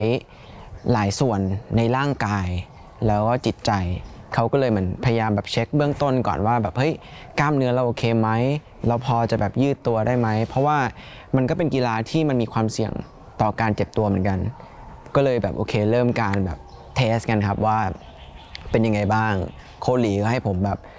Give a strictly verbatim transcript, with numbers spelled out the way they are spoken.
หลายส่วนในร่างกายแล้วก็จิตใจเขาก็เลยเหมือนพยายามแบบเช็คเบื้องต้นก่อนว่าแบบเฮ้ยกล้ามเนื้อเราโอเคไหมเราพอจะแบบยืดตัวได้ไหมเพราะว่ามันก็เป็นกีฬาที่มันมีความเสี่ยงต่อการเจ็บตัวเหมือนกันก็เลยแบบโอเคเริ่มการแบบเทสกันครับว่าเป็นยังไงบ้างโค้ชหลีก็ให้ผมแบบ